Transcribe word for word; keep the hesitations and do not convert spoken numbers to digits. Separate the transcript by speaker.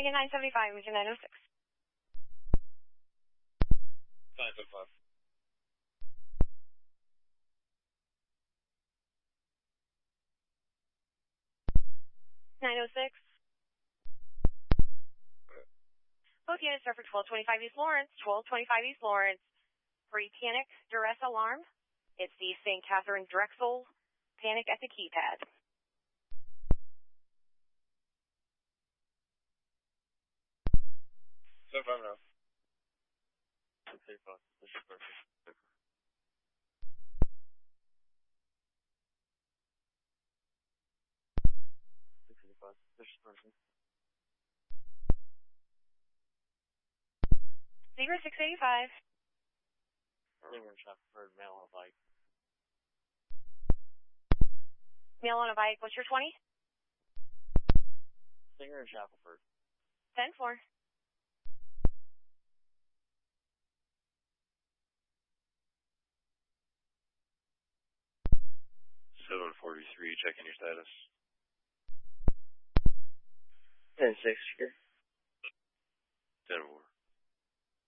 Speaker 1: Again, nine seventy-five, Region nine oh six.
Speaker 2: nine seventy-five.
Speaker 1: nine oh six. Both units are for twelve twenty-five East Lawrence. twelve twenty-five East Lawrence. Free panic duress alarm. It's the Saint Catherine Drexel panic at the keypad.
Speaker 2: seven five now. six five. This is perfect. six five. This is perfect.
Speaker 1: Zero six eighty-five.
Speaker 2: Singer Shackelford, male on a bike.
Speaker 1: Male on a bike. What's your twenty?
Speaker 2: Singer Shackelford.
Speaker 1: ten four.
Speaker 2: seven forty-three, checking your status.
Speaker 3: ten six here.
Speaker 2: ten four.